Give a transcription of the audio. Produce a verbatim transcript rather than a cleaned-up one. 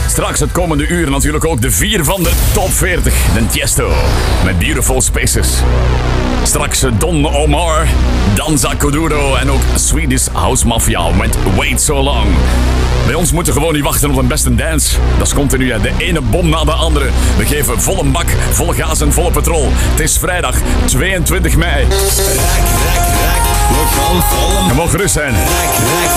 Straks het komende uur natuurlijk ook de vier van de top veertig. De Tiesto met Beautiful Spaces. Straks Don Omar, Danza Kuduro en ook Swedish House Mafia met Wait So Long. Bij ons moeten gewoon niet wachten op een beste dance. Dat is continu, hè. De ene bom na de andere. We geven volle bak, volle gas en volle petrol. Het is vrijdag tweeëntwintig mei. Rek, rek, rek. We gaan volle Je mag gerust zijn. Rek, rek,